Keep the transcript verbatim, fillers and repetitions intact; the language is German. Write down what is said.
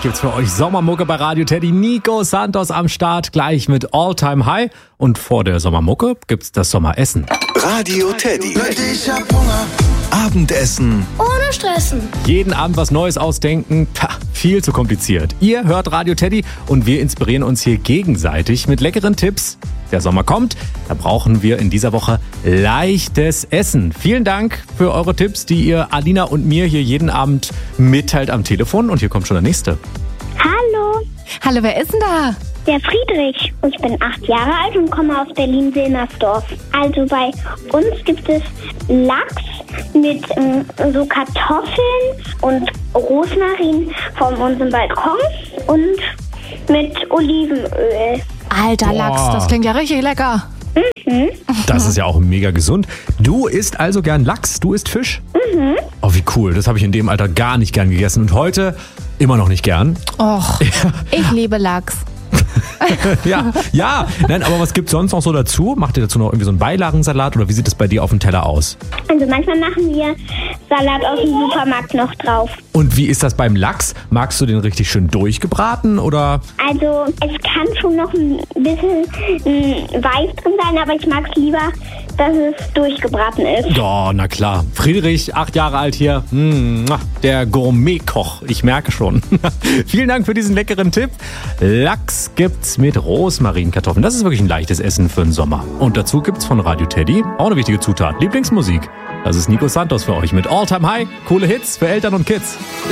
gibt's für euch Sommermucke bei Radio Teddy. Nico Santos am Start, gleich mit All Time High. Und vor der Sommermucke gibt's das Sommeressen. Radio Teddy. Ich hab Hunger. Abendessen. Ohne Stressen. Jeden Abend was Neues ausdenken, pah, viel zu kompliziert. Ihr hört Radio Teddy und wir inspirieren uns hier gegenseitig mit leckeren Tipps. Der Sommer kommt, da brauchen wir in dieser Woche leichtes Essen. Vielen Dank für eure Tipps, die ihr Alina und mir hier jeden Abend mitteilt am Telefon. Und hier kommt schon der nächste. Hallo, Hallo, wer ist denn da? der Friedrich. Ich bin acht Jahre alt und komme aus Berlin-Wilmersdorf. Also bei uns gibt es Lachs mit ähm, so Kartoffeln und Rosmarin von unserem Balkon und mit Olivenöl. Alter Boah. Lachs, das klingt ja richtig lecker. Das ist ja auch mega gesund. Du isst also gern Lachs, du isst Fisch? Mhm. Oh, wie cool. Das habe ich in dem Alter gar nicht gern gegessen. Und heute immer noch nicht gern. Och, ich liebe Lachs. Ja, ja. Nein, aber was gibt's sonst noch so dazu? Macht ihr dazu noch irgendwie so einen Beilagensalat oder wie sieht es bei dir auf dem Teller aus? Also manchmal machen wir Salat aus dem Supermarkt noch drauf. Und wie ist das beim Lachs? Magst du den richtig schön durchgebraten oder? Also es kann schon noch ein bisschen mm, weiß drin sein, aber ich mag es lieber, dass es durchgebraten ist. Ja, na klar. Friedrich, acht Jahre alt hier. Mm, der Gourmetkoch. Ich merke schon. Vielen Dank für diesen leckeren Tipp. Lachs gibt's mit Rosmarinkartoffeln. Das ist wirklich ein leichtes Essen für den Sommer. Und dazu gibt's von Radio Teddy auch eine wichtige Zutat. Lieblingsmusik. Das ist Nico Santos für euch mit All Time High. Coole Hits für Eltern und Kids.